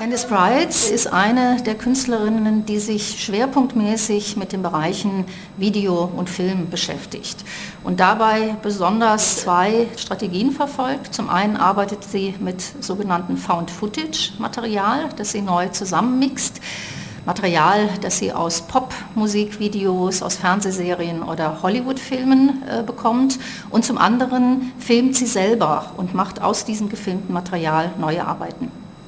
Candice Price ist eine der Künstlerinnen, die sich schwerpunktmäßig mit den Bereichen Video und Film beschäftigt und dabei besonders zwei Strategien verfolgt. Zum einen arbeitet sie mit sogenannten Found-Footage-Material, das sie neu zusammenmixt. Material, das sie aus Pop-Musikvideos, aus Fernsehserien oder Hollywood-Filmen bekommt. Und zum anderen filmt sie selber und macht aus diesem gefilmten Material neue Arbeiten.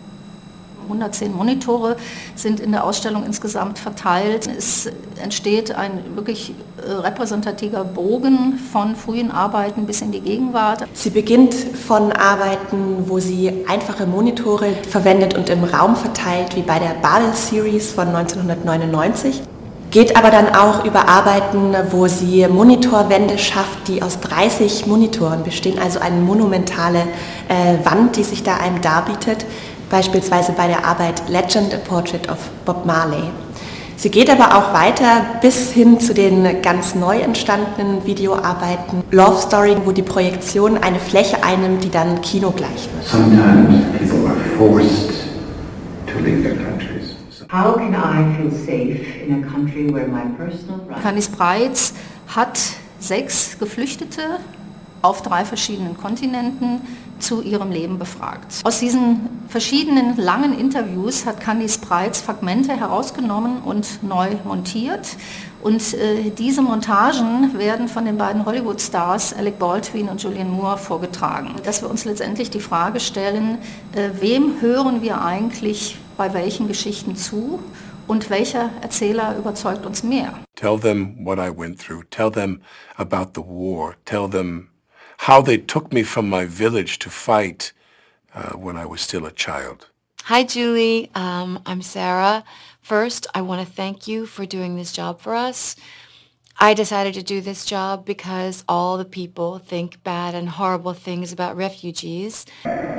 110 Monitore sind in der Ausstellung insgesamt verteilt. Es entsteht ein wirklich repräsentativer Bogen von frühen Arbeiten bis in die Gegenwart. Sie beginnt von Arbeiten, wo sie einfache Monitore verwendet und im Raum verteilt, wie bei der Babel Series von 1999. Geht aber dann auch über Arbeiten, wo sie Monitorwände schafft, die aus 30 Monitoren bestehen, also eine monumentale Wand, die sich da einem darbietet. Beispielsweise bei der Arbeit Legend, a Portrait of Bob Marley. Sie geht aber auch weiter bis hin zu den ganz neu entstandenen Videoarbeiten Love Story, wo die Projektion eine Fläche einnimmt, die dann kinogleich wird. Sometimes people are forced to leave their countries. How can I feel safe in a country where my personal rights... Candice Price hat 6 Geflüchtete auf 3 verschiedenen Kontinenten zu ihrem Leben befragt. Aus diesen verschiedenen langen Interviews hat Candice Price Fragmente herausgenommen und neu montiert. Und diese Montagen werden von den beiden Hollywood-Stars Alec Baldwin und Julianne Moore vorgetragen. Dass wir uns letztendlich die Frage stellen, wem hören wir eigentlich bei welchen Geschichten zu und welcher Erzähler überzeugt uns mehr? Tell them what I went through. Tell them about the war. Tell them how they took me from my village to fight when I was still a child. Hi, Julie. I'm Sarah. First, I want to thank you for doing this job for us. I decided to do this job because all the people think bad and horrible things about refugees.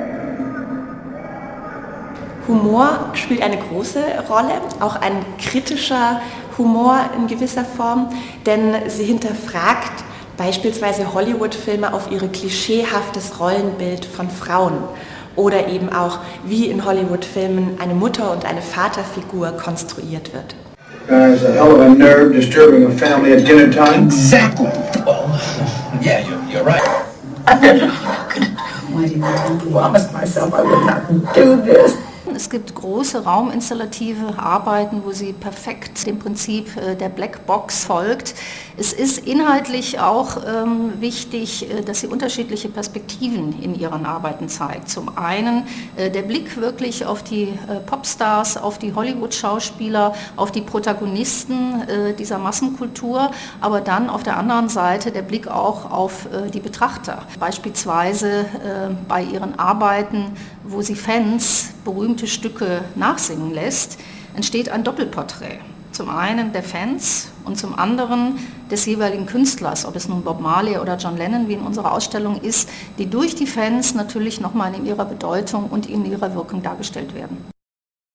Humor spielt eine große Rolle, auch ein kritischer Humor in gewisser Form, denn sie hinterfragt beispielsweise Hollywood-Filme auf ihr klischeehaftes Rollenbild von Frauen oder eben auch, wie in Hollywood-Filmen eine Mutter- und eine Vaterfigur konstruiert wird. It's a hell of a nerve disturbing a family at dinner time. Exactly. Well, yeah, you're right. Why didn't you tell me? Promised myself I would not do this. Es gibt große rauminstallative Arbeiten, wo sie perfekt dem Prinzip der Black Box folgt. Es ist inhaltlich auch wichtig, dass sie unterschiedliche Perspektiven in ihren Arbeiten zeigt. Zum einen der Blick wirklich auf die Popstars, auf die Hollywood-Schauspieler, auf die Protagonisten dieser Massenkultur, aber dann auf der anderen Seite der Blick auch auf die Betrachter. Beispielsweise bei ihren Arbeiten, wo sie Fans berühmte Stücke nachsingen lässt, entsteht ein Doppelporträt. Zum einen der Fans und zum anderen des jeweiligen Künstlers, ob es nun Bob Marley oder John Lennon wie in unserer Ausstellung ist, die durch die Fans natürlich nochmal in ihrer Bedeutung und in ihrer Wirkung dargestellt werden.